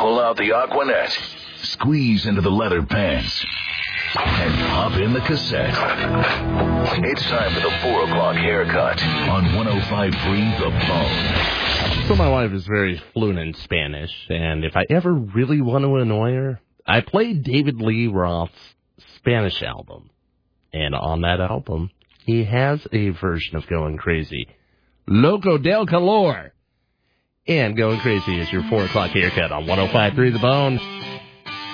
Pull out the Aquanet, squeeze into the leather pants, and pop in the cassette. It's time for the 4 o'clock haircut on 105.3 The Bone. So my wife is very fluent in Spanish, and if I ever really want to annoy her, I play David Lee Roth's Spanish album. And on that album, he has a version of Going Crazy, Loco del Calor. And Going Crazy is your 4 o'clock haircut on 105.3 The Bone.